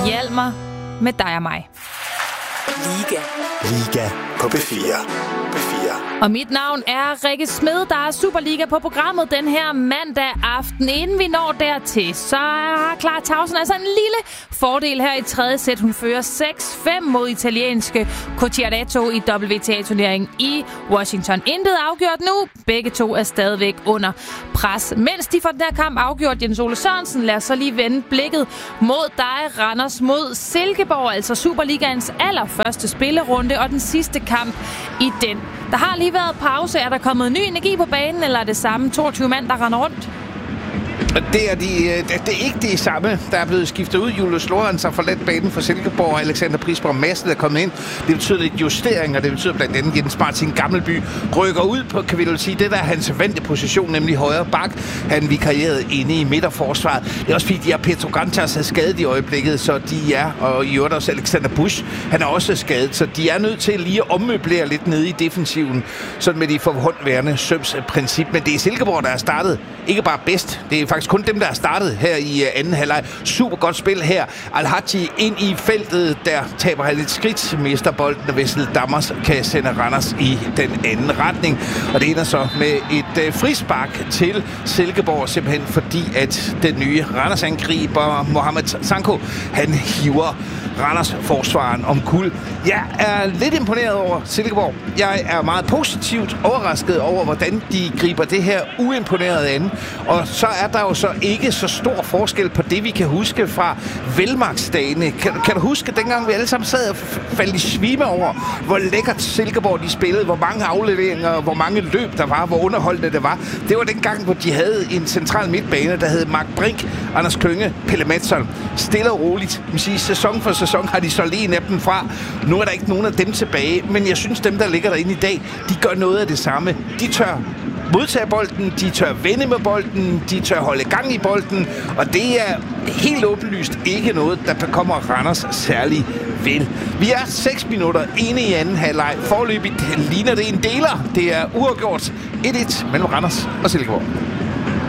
Hjalmar med dig og mig. Liga på B4. Og mit navn er Rikke Smed, der er Superliga på programmet den her mandag aften. Inden vi når dertil, så har Clara Tauson altså en lille fordel her i tredje sæt. Hun fører 6-5 mod italienske Cucciaretto i WTA-turneringen i Washington. Intet afgjort nu. Begge to er stadigvæk under pres. Mens de får den her kamp afgjort, Jens Ole Sørensen, lad os så lige vende blikket mod dig, Randers, mod Silkeborg, altså Superligaens allerførste spillerunde og den sidste kamp i den. Der har lige været pause. Er der kommet ny energi på banen, eller er det samme 22 mand, der render rundt? Det er ikke det samme, der er blevet skiftet ud. Julius Lorenz har forladt banen for Silkeborg, og Alexander Prisborg Madsen er kommet ind. Det betyder lidt justering, og det betyder blandt andet Jens Martin Gammelby rykker ud på, kan vi jo sige, det der er hans vante position, nemlig højre bak. Han vikarierede inde i midterforsvaret. Det er også fordi, de har Petro Gantas er skadet i øjeblikket, så de er, og i øvrigt også Alexander Busch, han er også skadet, så de er nødt til lige at ommøblere lidt nede i defensiven, sådan med de forhåndværende Søms princip. Men det er Silkeborg, der er startet ikke bare bedst, det er faktisk kun dem, der er startet her i anden halvleg. Super godt spil her. Al-Haji ind i feltet, der taber han et skridt, mister bolden, og Vessel Dammers kan sende Randers i den anden retning. Og det ender så med et frispark til Silkeborg, simpelthen fordi, at den nye Randers-angriber, Mohamed Sanko, han hiver Randers forsvaren om kul. Jeg er lidt imponeret over Silkeborg. Jeg er meget positivt overrasket over, hvordan de griber det her uimponeret an. Og så er der jo så ikke så stor forskel på det, vi kan huske fra velmagtsdagene. Kan du huske, dengang vi alle sammen sad og faldt i svime over, hvor lækkert Silkeborg de spillede, hvor mange afleveringer, hvor mange løb der var, hvor underholdende det var. Det var dengang, hvor de havde en central midtbane, der hed Mark Brink, Anders Klynge, Pelle Madsson. Stille og roligt. Man siger, sæson for sæson har de solgt en af dem fra. Nu er der ikke nogen af dem tilbage, men jeg synes, dem, der ligger derinde i dag, de gør noget af det samme. De tør modtage bolden, de tør vende med bolden, de tør holde gang i bolden, og det er helt åbenlyst ikke noget, der kommer Randers særlig vel. Vi er 6 minutter inde i anden halvleg. Foreløbigt ligner det en deler. Det er uafgjort 1-1 mellem Randers og Silkeborg.